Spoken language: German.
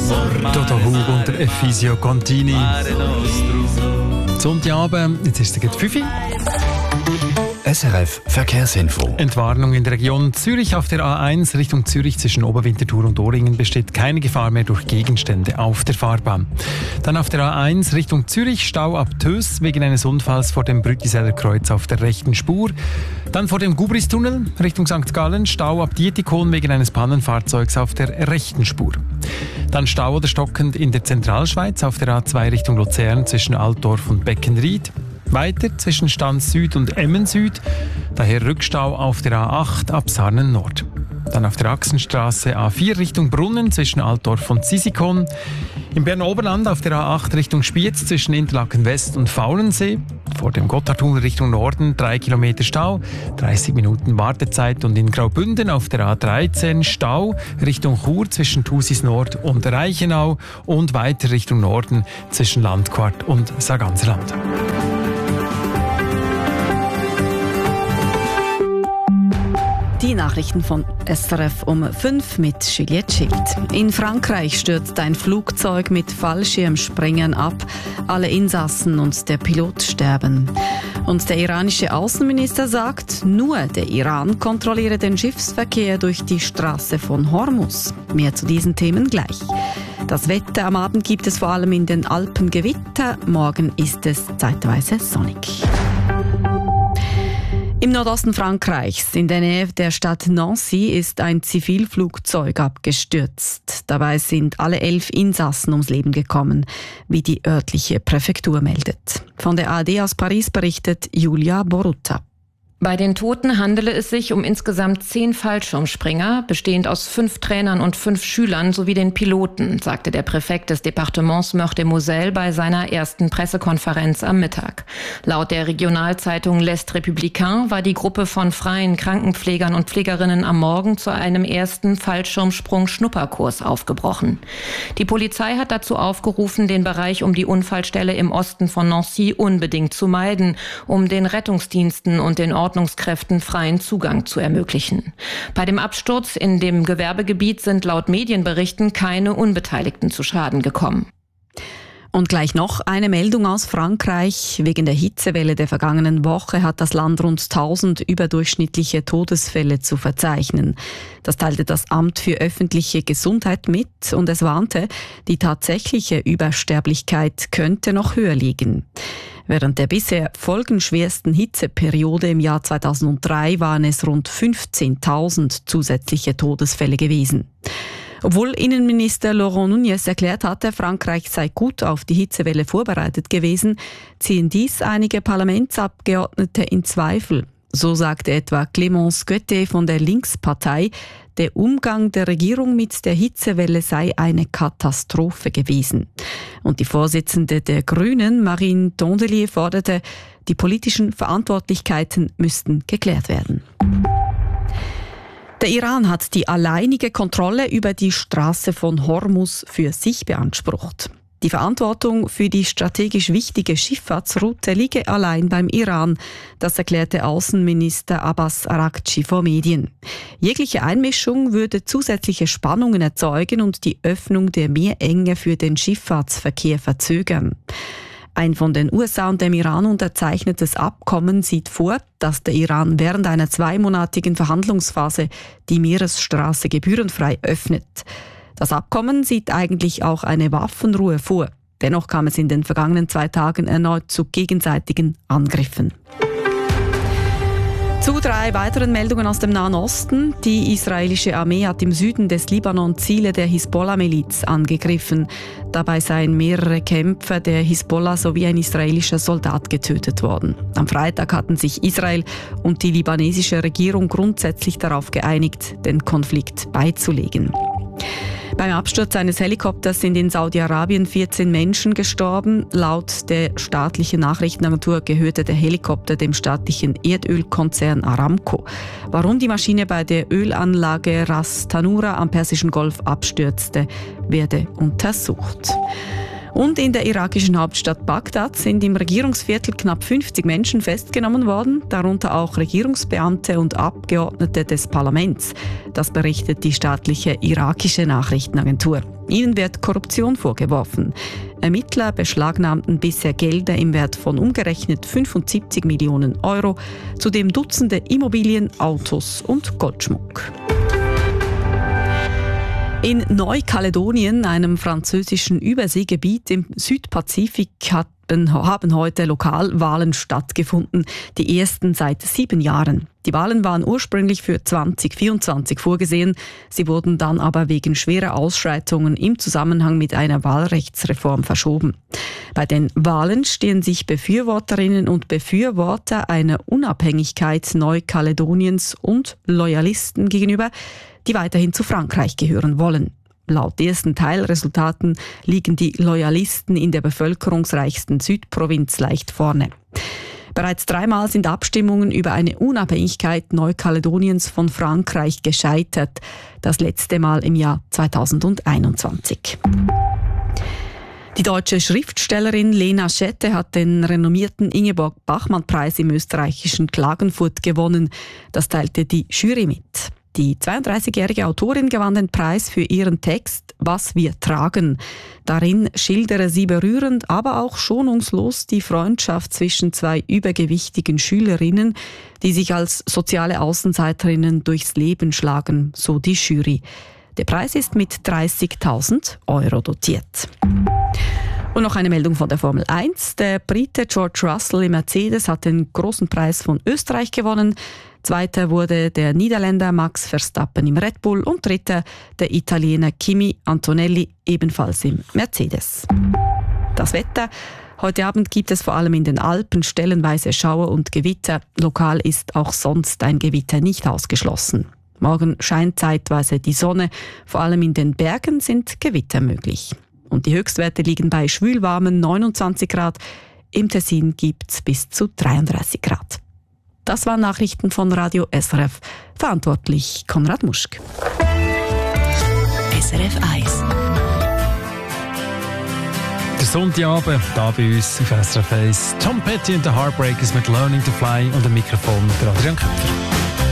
Toto Hug und der Efisio Contini. Sonntagabend, jetzt ist es 5 Uhr. SRF Verkehrsinfo. Entwarnung in der Region Zürich. Auf der A1 Richtung Zürich zwischen Oberwinterthur und Oringen besteht keine Gefahr mehr durch Gegenstände auf der Fahrbahn. Dann auf der A1 Richtung Zürich Stau ab Töss wegen eines Unfalls vor dem Brütiseller Kreuz auf der rechten Spur. Dann vor dem Gubristunnel Richtung St. Gallen Stau ab Dietikon wegen eines Pannenfahrzeugs auf der rechten Spur. Dann Stau oder stockend in der Zentralschweiz auf der A2 Richtung Luzern zwischen Altdorf und Beckenried. Weiter zwischen Stans Süd und Emmen Süd, daher Rückstau auf der A8 ab Sarnen Nord. Dann auf der Achsenstraße A4 Richtung Brunnen zwischen Altdorf und Sisikon. Im Berner Oberland auf der A8 Richtung Spiez zwischen Interlaken West und Faulensee. Vor dem Gotthardtunnel Richtung Norden 3 Kilometer Stau, 30 Minuten Wartezeit. Und in Graubünden auf der A13 Stau Richtung Chur zwischen Thusis Nord und Reichenau und weiter Richtung Norden zwischen Landquart und Sarganserland. Die Nachrichten von SRF um 5 mit Juliette Schild. In Frankreich stürzt ein Flugzeug mit Fallschirmspringern ab. Alle Insassen und der Pilot sterben. Und der iranische Außenminister sagt, nur der Iran kontrolliere den Schiffsverkehr durch die Straße von Hormuz. Mehr zu diesen Themen gleich. Das Wetter am Abend gibt es vor allem in den Alpen Gewitter. Morgen ist es zeitweise sonnig. Im Nordosten Frankreichs, in der Nähe der Stadt Nancy, ist ein Zivilflugzeug abgestürzt. Dabei sind alle 11 Insassen ums Leben gekommen, wie die örtliche Präfektur meldet. Von der ARD aus Paris berichtet Julia Borutta. Bei den Toten handele es sich um insgesamt 10 Fallschirmspringer, bestehend aus 5 Trainern und 5 Schülern sowie den Piloten, sagte der Präfekt des Departements Meurthe-et-Moselle bei seiner ersten Pressekonferenz am Mittag. Laut der Regionalzeitung L'Est Républicain war die Gruppe von freien Krankenpflegern und Pflegerinnen am Morgen zu einem ersten Fallschirmsprung-Schnupperkurs aufgebrochen. Die Polizei hat dazu aufgerufen, den Bereich um die Unfallstelle im Osten von Nancy unbedingt zu meiden, um den Rettungsdiensten und den Ordnungskräften freien Zugang zu ermöglichen. Bei dem Absturz in dem Gewerbegebiet sind laut Medienberichten keine Unbeteiligten zu Schaden gekommen. Und gleich noch eine Meldung aus Frankreich. Wegen der Hitzewelle der vergangenen Woche hat das Land rund 1000 überdurchschnittliche Todesfälle zu verzeichnen. Das teilte das Amt für öffentliche Gesundheit mit und es warnte, die tatsächliche Übersterblichkeit könnte noch höher liegen. Während der bisher folgenschwersten Hitzeperiode im Jahr 2003 waren es rund 15.000 zusätzliche Todesfälle gewesen. Obwohl Innenminister Laurent Nunez erklärt hatte, Frankreich sei gut auf die Hitzewelle vorbereitet gewesen, ziehen dies einige Parlamentsabgeordnete in Zweifel. So sagte etwa Clémence Götte von der Linkspartei, der Umgang der Regierung mit der Hitzewelle sei eine Katastrophe gewesen. Und die Vorsitzende der Grünen, Marine Tondelier, forderte, die politischen Verantwortlichkeiten müssten geklärt werden. Der Iran hat die alleinige Kontrolle über die Straße von Hormuz für sich beansprucht. Die Verantwortung für die strategisch wichtige Schifffahrtsroute liege allein beim Iran, das erklärte Außenminister Abbas Araghchi vor Medien. Jegliche Einmischung würde zusätzliche Spannungen erzeugen und die Öffnung der Meerenge für den Schifffahrtsverkehr verzögern. Ein von den USA und dem Iran unterzeichnetes Abkommen sieht vor, dass der Iran während einer 2-monatigen Verhandlungsphase die Meeresstraße gebührenfrei öffnet. Das Abkommen sieht eigentlich auch eine Waffenruhe vor. Dennoch kam es in den vergangenen 2 Tagen erneut zu gegenseitigen Angriffen. Zu 3 weiteren Meldungen aus dem Nahen Osten. Die israelische Armee hat im Süden des Libanon Ziele der Hisbollah-Miliz angegriffen. Dabei seien mehrere Kämpfer der Hisbollah sowie ein israelischer Soldat getötet worden. Am Freitag hatten sich Israel und die libanesische Regierung grundsätzlich darauf geeinigt, den Konflikt beizulegen. Beim Absturz eines Helikopters sind in Saudi-Arabien 14 Menschen gestorben. Laut der staatlichen Nachrichtenagentur gehörte der Helikopter dem staatlichen Erdölkonzern Aramco. Warum die Maschine bei der Ölanlage Ras Tanura am Persischen Golf abstürzte, werde untersucht. Und in der irakischen Hauptstadt Bagdad sind im Regierungsviertel knapp 50 Menschen festgenommen worden, darunter auch Regierungsbeamte und Abgeordnete des Parlaments. Das berichtet die staatliche irakische Nachrichtenagentur. Ihnen wird Korruption vorgeworfen. Ermittler beschlagnahmten bisher Gelder im Wert von umgerechnet 75 Millionen Euro, zudem Dutzende Immobilien, Autos und Goldschmuck. In Neukaledonien, einem französischen Überseegebiet im Südpazifik, haben heute Lokalwahlen stattgefunden, die ersten seit 7 Jahren. Die Wahlen waren ursprünglich für 2024 vorgesehen, sie wurden dann aber wegen schwerer Ausschreitungen im Zusammenhang mit einer Wahlrechtsreform verschoben. Bei den Wahlen stehen sich Befürworterinnen und Befürworter einer Unabhängigkeit Neukaledoniens und Loyalisten gegenüber, die weiterhin zu Frankreich gehören wollen. Laut ersten Teilresultaten liegen die Loyalisten in der bevölkerungsreichsten Südprovinz leicht vorne. Bereits 3-mal sind Abstimmungen über eine Unabhängigkeit Neukaledoniens von Frankreich gescheitert. Das letzte Mal im Jahr 2021. Die deutsche Schriftstellerin Lena Schette hat den renommierten Ingeborg-Bachmann-Preis im österreichischen Klagenfurt gewonnen. Das teilte die Jury mit. Die 32-jährige Autorin gewann den Preis für ihren Text »Was wir tragen«. Darin schildere sie berührend, aber auch schonungslos die Freundschaft zwischen 2 übergewichtigen Schülerinnen, die sich als soziale Außenseiterinnen durchs Leben schlagen, so die Jury. Der Preis ist mit 30.000 Euro dotiert. Und noch eine Meldung von der Formel 1. Der Brite George Russell im Mercedes hat den großen Preis von Österreich gewonnen. Zweiter wurde der Niederländer Max Verstappen im Red Bull und dritter der Italiener Kimi Antonelli, ebenfalls im Mercedes. Das Wetter. Heute Abend gibt es vor allem in den Alpen stellenweise Schauer und Gewitter. Lokal ist auch sonst ein Gewitter nicht ausgeschlossen. Morgen scheint zeitweise die Sonne. Vor allem in den Bergen sind Gewitter möglich. Und die Höchstwerte liegen bei schwülwarmen 29 Grad. Im Tessin gibt es bis zu 33 Grad. Das waren Nachrichten von Radio SRF. Verantwortlich Konrad Muschk. SRF 1. Der Sonntagabend, da bei uns auf SRF 1. Tom Petty und the Heartbreakers mit Learning to Fly und am Mikrofon der Adrian Köpfer.